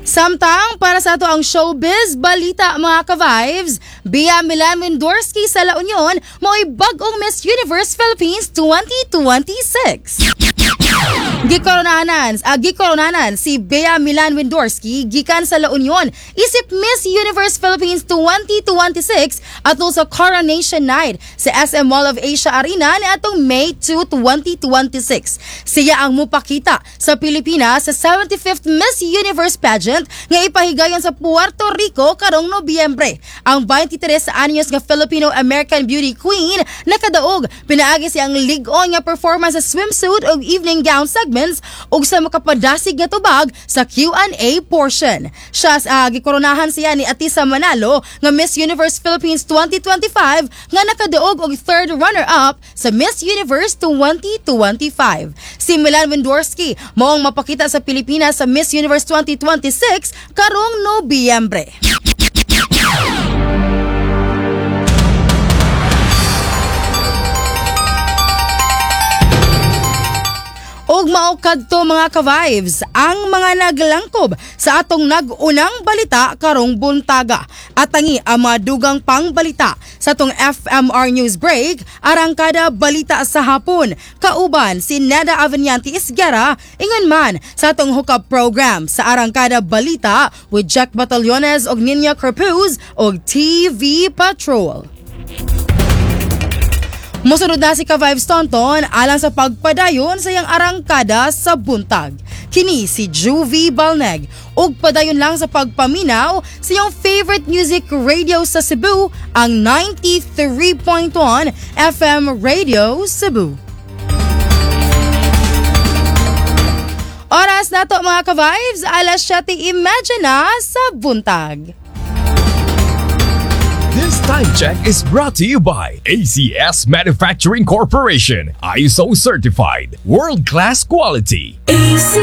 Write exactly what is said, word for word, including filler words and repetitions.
Samtang para sa ato ang showbiz balita mga ka-vibes, Bea Milan Windorski sa La Union mo'y bagong Miss Universe Philippines twenty twenty-six. Gikoronanan, uh, gikoronanan si Bea Milan Windorski gikan sa La Union isip Miss Universe Philippines twenty twenty-six atol sa Coronation Night sa S M Mall of Asia Arena niadtong May two, twenty twenty-six. Siya ang mupakita sa Pilipinas sa seventy-fifth Miss Universe pageant nga ipahigayon sa Puerto Rico karong Nobyembre. Ang twenty-tres anyos nga Filipino-American beauty queen nakadaog pinaagi siyang lig-on nga performance sa swimsuit o evening gown segments ug sa makapadasig nga tubag sa Q and A portion. Siya uh, gikoronahan siya ni Atisa Manalo nga Miss Universe Philippines twenty twenty-five nga nakadaog og third runner-up sa Miss Universe twenty twenty-five. Si Milan Windorski moong mapakita sa Pilipinas sa Miss Universe twenty twenty-six karong Nobyembre. Og mao kadto mga ka-vibes ang mga naglangkob sa atong nag-unang balita karong buntaga. At tangi ang mga dugang pang balita sa atong F M R News Break, arangkada balita sa hapon. Kauban si Neda Aveniante Isguera, ingon man sa atong hookup program sa arangkada balita with Jack Batallones og Nina Crepuz og T V Patrol. Mosunod na si ka-vibes Tonton alang sa pagpadayon sa iyang arangkada sa buntag. Kini si Juvie Balneg ug padayon lang sa pagpaminaw sa iyong favorite music radio sa Cebu, ang ninety-three point one F M Radio Cebu. Oras na to mga ka-vibes, alas siyete imagine na sa buntag. This time check is brought to you by A C S Manufacturing Corporation, I S O certified, world-class quality. A C